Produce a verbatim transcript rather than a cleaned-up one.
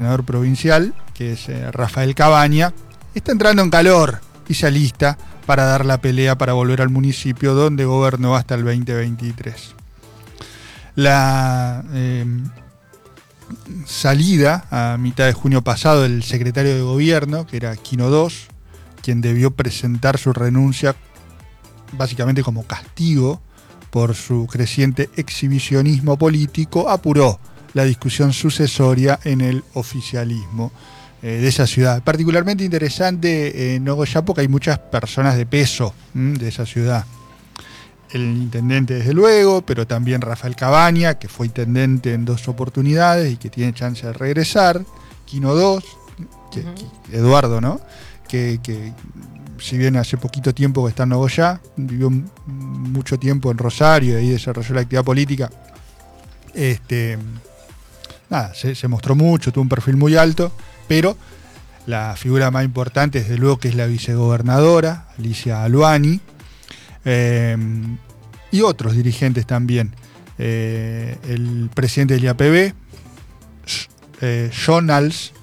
gobernador provincial, que es eh, Rafael Cabaña, está entrando en calor y se alista para dar la pelea para volver al municipio donde gobernó hasta el veinte veintitrés. La eh, salida a mitad de junio pasado del secretario de gobierno, que era Quino dos, quien debió presentar su renuncia básicamente como castigo por su creciente exhibicionismo político, apuró la discusión sucesoria en el oficialismo eh, de esa ciudad. Particularmente interesante en Nogoyá porque hay muchas personas de peso ¿m? de esa ciudad. El intendente, desde luego, pero también Rafael Cabaña, que fue intendente en dos oportunidades y que tiene chance de regresar. Quino dos, que, uh-huh. que, Eduardo, ¿no? Que, que si bien hace poquito tiempo que está en Nogoyá, vivió mucho tiempo en Rosario y ahí desarrolló la actividad política. Este, nada, se, se mostró mucho, tuvo un perfil muy alto, pero la figura más importante, desde luego, que es la vicegobernadora, Alicia Aluani, eh, y otros dirigentes también. Eh, el presidente del I A P B, eh, Jonals